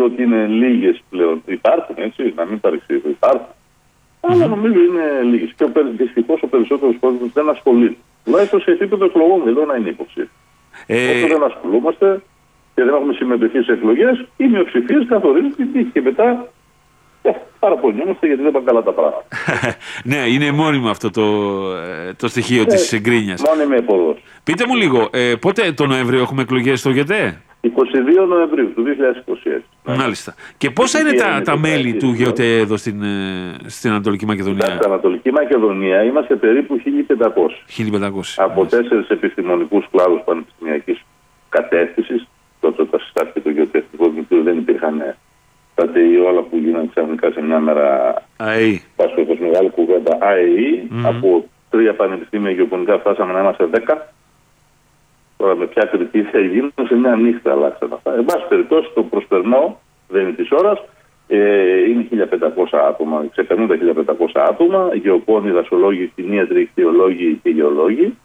ότι είναι λίγες πλέον. Υπάρχουν, έτσι, να μην παρεξηγήσω, υπάρχουν. Αλλά νομίζω είναι λίγες. Και δυστυχώς ο περισσότερος κόσμος δεν ασχολείται. Τουλάχιστον σε επίπεδο εκλογών, εδώ να είναι υποψήφιο. Όσο δεν ασχολούμαστε και δεν έχουμε συμμετοχή σε εκλογές, οι μειοψηφίες καθορίζουν την τύχη. Και μετά παραπονιόμαστε γιατί δεν πάνε καλά τα πράγματα. Ναι, είναι μόνιμο αυτό το στοιχείο της γκρίνιας. Μόνιμη επόδοση. Πείτε μου λίγο, πότε το Νοέμβριο έχουμε εκλογές στο ΓΕΤΕ? 22 Νοεμβρίου του 2026. Μάλιστα. Και πόσα είναι τα μέλη του ΓΕΤΕ εδώ στην Ανατολική Μακεδονία? Στην Ανατολική Μακεδονία είμαστε περίπου 1.500. Από 4 επιστημονικούς κλάδους πανεπιστημιακής κατεύθυνσης. Τότε όταν συστάθηκε το γεωτεχνικό δίκτυο δεν υπήρχαν τα ΤΕΙ όλα που γίνανε ξαφνικά σε μια μέρα. ΑΕΗ. Πάσχω μεγάλη κουβέντα ΑΕΗ. Από 3 πανεπιστήμια γεωπονικά φτάσαμε να είμαστε 10. Τώρα με ποια κριτήρια γίνουν, σε μια νύχτα αλλάξαν αυτά. Εν πάση περιπτώσει, το προσπερνό δεν είναι της ώρας. Είναι 1.500 άτομα, ξεπερνούν τα 1.500 άτομα. Γεωπόνοι, δασολόγοι, κτηνίατροι, κτηριολόγοι και γεωλόγοι.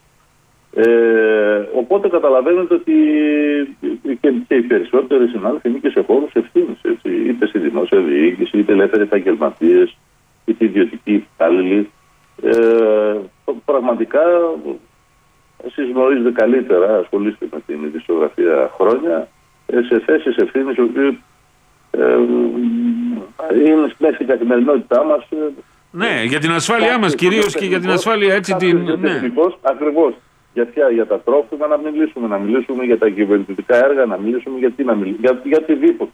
Οπότε καταλαβαίνετε ότι και οι περισσότεροι συνάδελφοι είναι και σε χώρους ευθύνης. Είτε στη δημόσια διοίκηση, είτε ελεύθεροι επαγγελματίες, είτε ιδιωτικοί υπάλληλοι. Πραγματικά. Εσείς γνωρίζετε καλύτερα, ασχολείστε με την ειδησιογραφία χρόνια, σε θέσεις ευθύνης, οι οποίες είναι μέσα στην καθημερινότητά μας. Ναι, για την ασφάλειά μας κυρίως και για την ασφάλεια έτσι την... Ναι. Ακριβώς. Για τα τρόφιμα να μιλήσουμε για τα κυβερνητικά έργα, να μιλήσουμε για οτιδήποτε.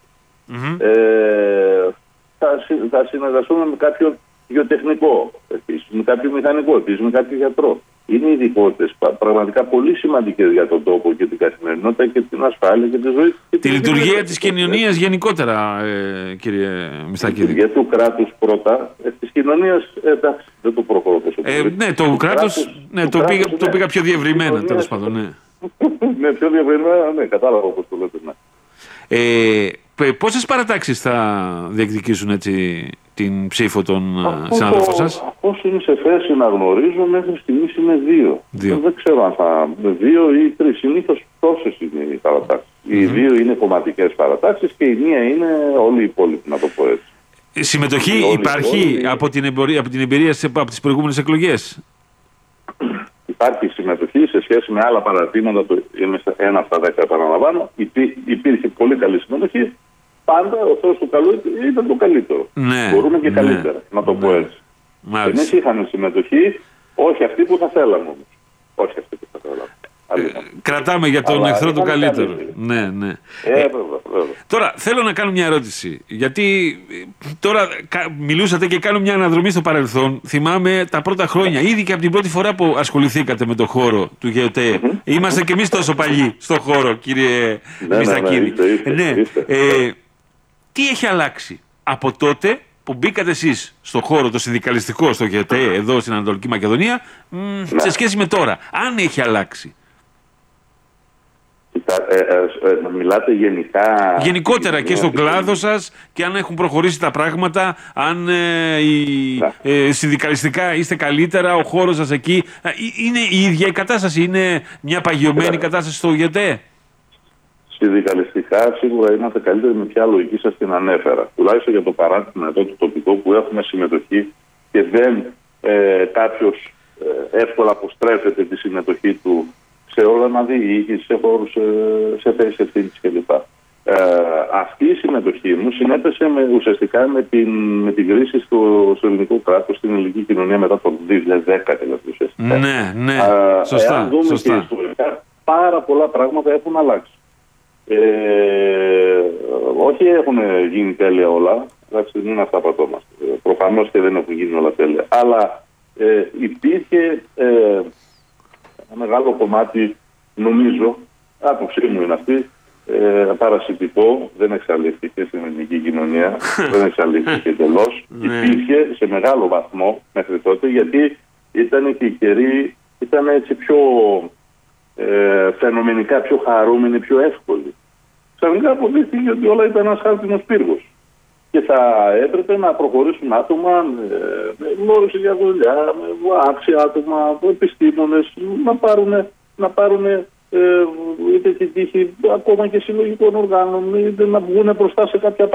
Θα συνεργαστούμε με κάποιον γεωτεχνικό, επίσης, με κάποιο μηχανικό, επίσης, με κάποιο γιατρό. Είναι ειδικότητες πραγματικά πολύ σημαντικές για τον τόπο και την καθημερινότητα και την ασφάλεια και τη ζωή. Τη λειτουργία της κοινωνίας γενικότερα, κύριε Μιστακίδη. Τη λειτουργία του κράτους πρώτα, της κοινωνίας εντάξει, δεν το προχωρώ τόσο πολύ. Ναι, το κράτος το πήγα πιο διευρυμένα, τέλος πάντων. Ναι, πιο διευρυμένα, ναι, κατάλαβα πώς το λέτε. Πόσες παρατάξεις θα διεκδικήσουν έτσι την ψήφο των συνάδελφων σας? Όσο είναι σε θέση να γνωρίζω, μέχρι στιγμής είναι 2. Δεν ξέρω αν θα 2 ή 3. Συνήθως τόσες είναι οι παρατάξεις. Οι 2 είναι κομματικές παρατάξεις και η μία είναι όλοι οι υπόλοιποι, να το πω έτσι. Συμμετοχή υπάρχει από την εμπειρία από τις προηγούμενες εκλογές? Υπάρχει συμμετοχή σε σχέση με άλλα παρατήματα, είμαι 1 από τα 10 επαναλαμβάνω, υπήρχε πολύ καλή συμμετοχή. Πάντα ο Θεός του καλού ήταν το καλύτερο. Ναι, μπορούμε και καλύτερα, να το πω έτσι. Εμείς είχαμε συμμετοχή, όχι αυτή που θα θέλαμε όμως. Όχι αυτή που θα θέλαμε. Κρατάμε για τον εχθρό το καλύτερο. Ναι. Βέβαια. Τώρα θέλω να κάνω μια ερώτηση. Γιατί τώρα μιλούσατε και κάνω μια αναδρομή στο παρελθόν. Θυμάμαι τα πρώτα χρόνια, ήδη και από την πρώτη φορά που ασχοληθήκατε με το χώρο του ΓΕΤΕ. Είμαστε κι εμείς τόσο παλιοί στο χώρο, κύριε Μιστακίδη. Τι έχει αλλάξει από τότε που μπήκατε εσείς στο χώρο το συνδικαλιστικό, στο ΓΕΤΕ, εδώ στην Ανατολική Μακεδονία, σε σχέση με τώρα, αν έχει αλλάξει? Μιλάτε γενικά... Γενικότερα και στον κλάδο σας και αν έχουν προχωρήσει τα πράγματα, αν συνδικαλιστικά είστε καλύτερα, ο χώρος σας εκεί. Είναι η ίδια η κατάσταση, είναι μια παγιωμένη κατάσταση στο ΓΕΤΕ? Συνδικαλιστικά σίγουρα είμαστε καλύτεροι, με ποια λογική σας την ανέφερα. Τουλάχιστον για το παράδειγμα εδώ το τοπικό που έχουμε συμμετοχή και δεν κάποιος εύκολα αποστρέφεται τη συμμετοχή του σε όργανα διοίκηση, σε χώρους, σε θέσεις ευθύνης κλπ. Αυτή η συμμετοχή μου συνέπεσε ουσιαστικά με την κρίση στο ελληνικό κράτος, στην ελληνική κοινωνία μετά το 2010 δηλαδή. Ναι, σωστά. Εάν δούμε και ιστορικά, πάρα πολλά πράγματα έχουν αλλάξει. Όχι έχουν γίνει τέλεια όλα, εντάξει, μην αυταπατώμαστε. Προφανώς και δεν έχουν γίνει όλα τέλεια. Αλλά υπήρχε ένα μεγάλο κομμάτι, νομίζω, άποψή μου είναι αυτή, παρασιτικό, δεν εξαλείφθηκε στην ελληνική κοινωνία, δεν εξαλείφθηκε εντελώς. Υπήρχε σε μεγάλο βαθμό μέχρι τότε, γιατί ήταν και οι καιροί, ήταν έτσι πιο φαινομενικά, πιο χαρούμενοι, πιο εύκολοι. Ξαφνικά αποδείχθηκε ότι όλα ήταν ένας χάρτινος πύργος. Και θα έπρεπε να προχωρήσουν άτομα με γνώριση για δουλειά, με άξια άτομα, επιστήμονες, να πάρουν είτε την τύχη ακόμα και συλλογικών οργάνων, είτε να βγουν μπροστά σε κάποια